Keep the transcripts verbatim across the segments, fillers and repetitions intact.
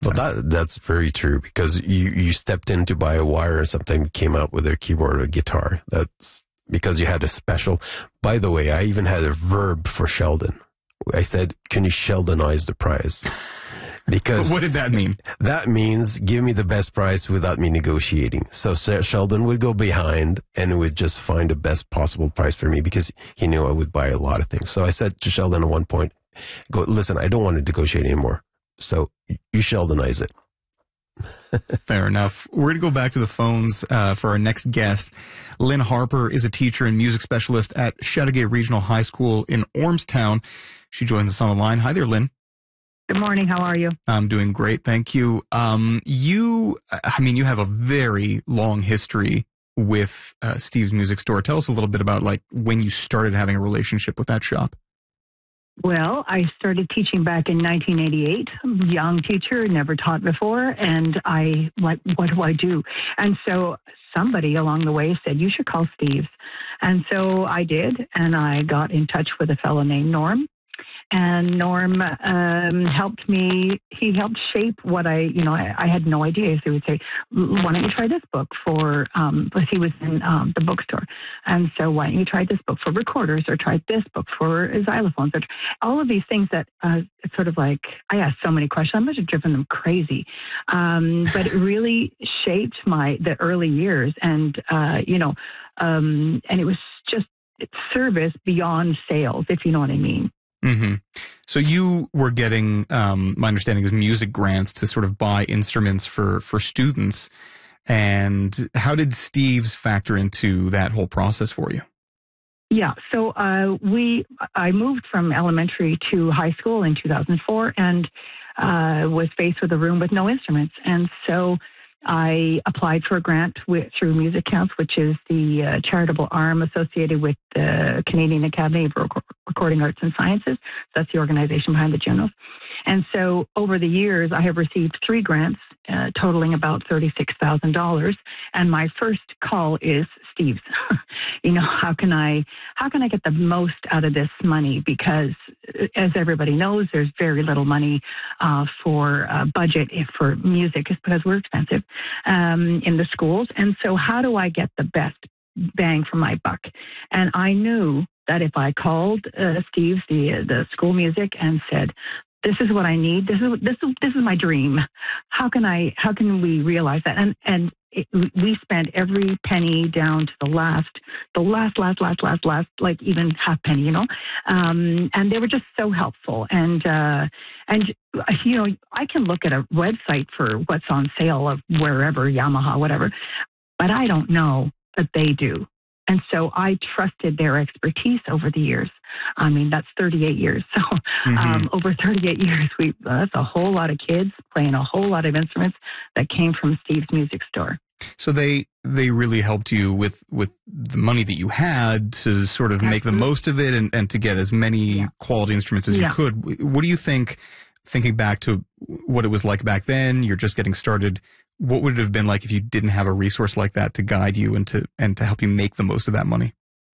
Well, that that's very true, because you, you stepped in to buy a wire or something, came out with a keyboard or a guitar. That's because you had a special. By the way, I even had a verb for Sheldon. I said, can you Sheldonize the price? Because what did that mean? That means give me the best price without me negotiating. So Sheldon would go behind and would just find the best possible price for me, because he knew I would buy a lot of things. So I said to Sheldon at one point, go, listen, I don't want to negotiate anymore. So you Sheldonize it. Fair enough. We're going to go back to the phones uh, for our next guest. Lynn Harper is a teacher and music specialist at Chateauguay Regional High School in Ormstown. She joins us on the line. Hi there, Lynn. Good morning. How are you? I'm doing great. Thank you. Um, you, I mean, you have a very long history with uh, Steve's Music Store. Tell us a little bit about like when you started having a relationship with that shop. Well, I started teaching back in nineteen eighty-eight. Young teacher, never taught before, and I, what, what do I do? And so somebody along the way said, you should call Steve's. And so I did, and I got in touch with a fellow named Norm. And Norm um, helped me. He helped shape what I, you know, I, I had no idea. So he would say, why don't you try this book for, um, because he was in um, the bookstore. And so why don't you try this book for recorders, or try this book for xylophones, or all of these things that uh, it's sort of like, I asked so many questions. I must have driven them crazy. Um, but it really shaped my, the early years. And, uh, you know, um, and it was just service beyond sales, if you know what I mean. Mm-hmm. So you were getting, um, my understanding is music grants to sort of buy instruments for, for students. And how did Steve's factor into that whole process for you? Yeah, so uh, we, I moved from elementary to high school in two thousand four, and uh, was faced with a room with no instruments. And so I applied for a grant with, through Music Counts, which is the uh, charitable arm associated with the Canadian Academy of Rec- Recording Arts and Sciences. So that's the organization behind the Junos. And so over the years, I have received three grants uh, totaling about thirty-six thousand dollars. And my first call is Steve's. you know, how can I how can I get the most out of this money? Because as everybody knows, there's very little money uh, for uh, budget if for music, is because we're expensive um, in the schools. And so how do I get the best bang for my buck? And I knew that if I called uh, Steve's, the the school music, and said, this is what I need. This is this is this is my dream. How can I? How can we realize that? And and it, we spent every penny down to the last, the last, last, last, last, last, like even half penny, you know. Um, and they were just so helpful. And uh, and you know, I can look at a website for what's on sale of wherever, Yamaha, whatever, but I don't know that they do. And so I trusted their expertise over the years. I mean, that's thirty-eight years. So mm-hmm. um, over thirty-eight years, we uh, that's a whole lot of kids playing a whole lot of instruments that came from Steve's Music Store. So they they really helped you with, with the money that you had to sort of Absolutely. Make the most of it, and, and to get as many yeah. quality instruments as yeah. you could. What do you think, thinking back to what it was like back then, you're just getting started, what would it have been like if you didn't have a resource like that to guide you and to and to help you make the most of that money?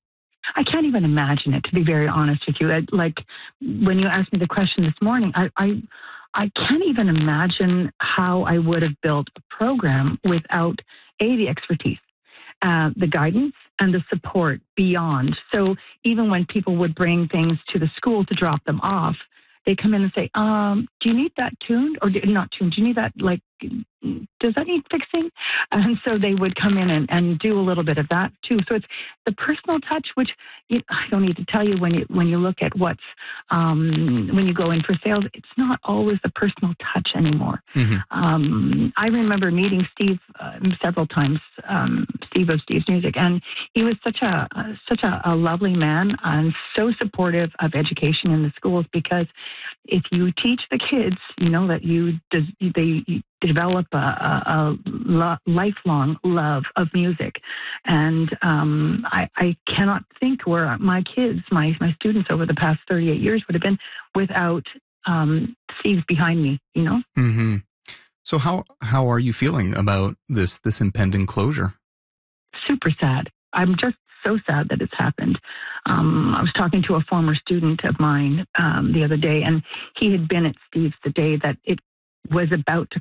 I can't even imagine it, to be very honest with you. I, like when you asked me the question this morning, I, I I can't even imagine how I would have built a program without A, the expertise, uh, the guidance, and the support beyond. So even when people would bring things to the school to drop them off, they come in and say, um, do you need that tuned? Or do, not tuned, do you need that, like, does that need fixing? And so they would come in and, and do a little bit of that too. So it's the personal touch, which you, I don't need to tell you when you when you look at what's, um, when you go in for sales, it's not always the personal touch anymore. Mm-hmm. Um, I remember meeting Steve uh, several times, um, Steve of Steve's Music, and he was such a uh, such a, a lovely man and so supportive of education in the schools, because if you teach the kids, you know, that you, they, you develop a, a, a lo- lifelong love of music. And um, I, I cannot think where my kids, my, my students over the past thirty-eight years would have been without um, Steve's behind me, you know? Mm-hmm. So how, how are you feeling about this, this impending closure? Super sad. I'm just so sad that it's happened. Um, I was talking to a former student of mine um, the other day, and he had been at Steve's the day that it was about to